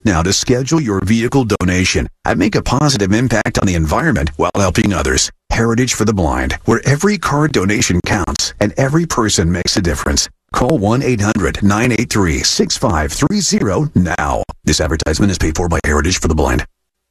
Now, to schedule your vehicle donation and make a positive impact on the environment while helping others, Heritage for the Blind, where every card donation counts and every person makes a difference. Call 1-800-983-6530 now. This advertisement is paid for by Heritage for the Blind.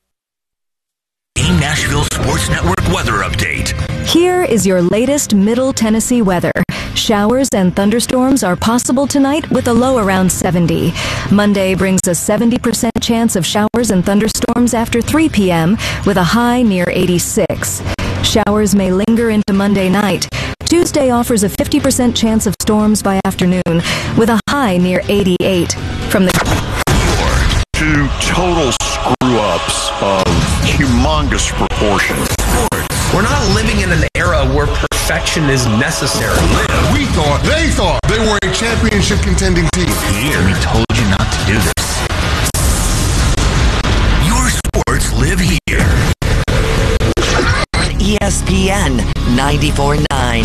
Game Nashville Sports Network weather update. Here is your latest Middle Tennessee weather. Showers and thunderstorms are possible tonight with a low around 70. Monday brings a 70% chance of showers and thunderstorms after 3 p.m. with a high near 86. Showers may linger into Monday night. Tuesday offers a 50% chance of storms by afternoon with a high near 88. From the two total screw-ups of humongous proportions. We're not living in an era where perfection is necessary. They thought they were a championship contending team. Here, we told you not to do this. Your sports live here. ESPN 94.9.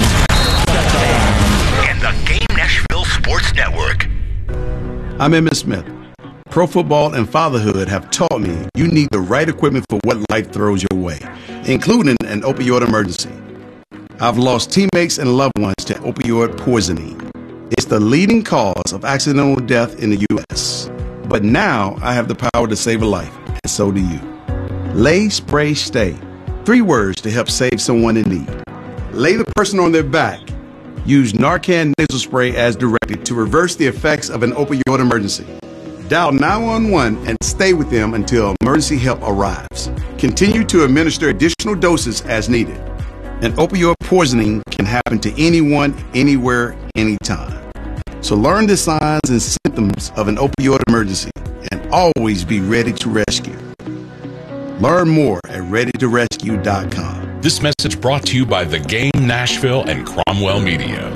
And the Game Nashville Sports Network. I'm Emmitt Smith. Pro football and fatherhood have taught me you need the right equipment for what life throws your way, including an opioid emergency. I've lost teammates and loved ones to opioid poisoning. It's the leading cause of accidental death in the U.S. But now I have the power to save a life, and so do you. Lay, spray, stay. 3 words to help save someone in need. Lay the person on their back. Use Narcan nasal spray as directed to reverse the effects of an opioid emergency. Dial 911 and stay with them until emergency help arrives. Continue to administer additional doses as needed. An opioid poisoning can happen to anyone, anywhere, anytime. So learn the signs and symptoms of an opioid emergency and always be ready to rescue. Learn more at readytorescue.com. This message brought to you by the Game Nashville and Cromwell Media.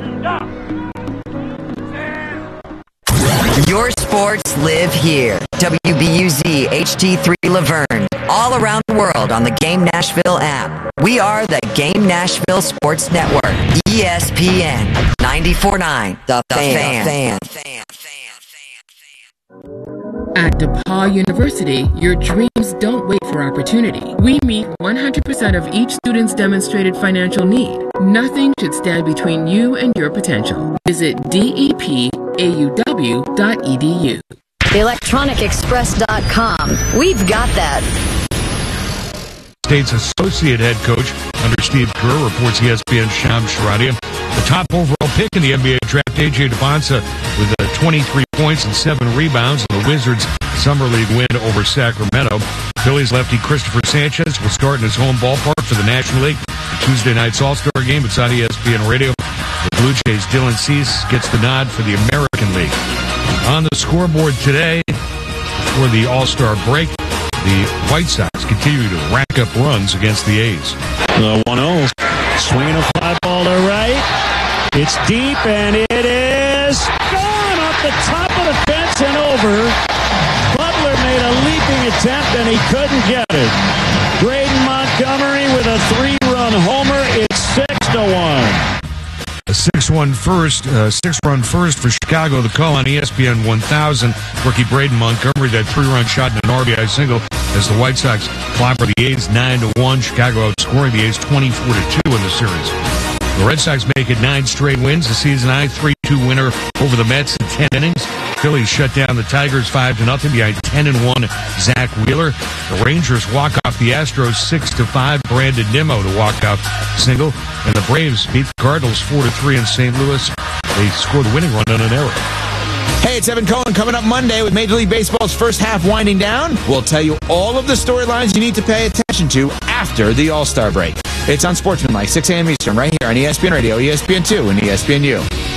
Your sports live here. WBUZ HD3 Laverne. All around the world on the Game Nashville app. We are the Game Nashville Sports Network. ESPN 94.9. The Fan. At DePaul University, your dreams don't wait for opportunity. We meet 100% of each student's demonstrated financial need. Nothing should stand between you and your potential. Visit depauw.edu. electronicexpress.com. We've got that. State's associate head coach under Steve Kerr, reports ESPN's Shams Charania. The top overall pick in the NBA draft, A.J. Devonta, with 23 points and 7 rebounds in the Wizards' Summer League win over Sacramento. Phillies lefty Christopher Sanchez will start in his home ballpark for the National League. Tuesday night's All-Star game. It's on ESPN Radio. The Blue Jays' Dylan Cease gets the nod for the American League. On the scoreboard today, for the All-Star break, the White Sox continue to rack up runs against the A's. The 1-0. Swinging a fly ball to right. It's deep, and it is gone off the top of the fence and over. Butler made a leaping attempt, and he couldn't get it. Braden Montgomery with a 3-run homer. It's 6-1. A 6-run first for Chicago. The call on ESPN 1000. Rookie Braden Montgomery, that 3-run shot and an RBI single as the White Sox clobber the A's 9-1. Chicago outscoring the A's 24-2 in the series. The Red Sox make it 9 straight wins. The season-high 3-2 winner over the Mets in 10 innings. Phillies shut down the Tigers 5-0 behind 10-1 Zach Wheeler. The Rangers walk off the Astros 6-5. Brandon Nimmo to walk-off single. And the Braves beat the Cardinals 4-3 in St. Louis. They scored the winning run on an error. Hey, it's Evan Cohen coming up Monday with Major League Baseball's first half winding down. We'll tell you all of the storylines you need to pay attention to after the All-Star break. It's on Sportsmanlike, 6 a.m. Eastern, right here on ESPN Radio, ESPN2, and ESPNU.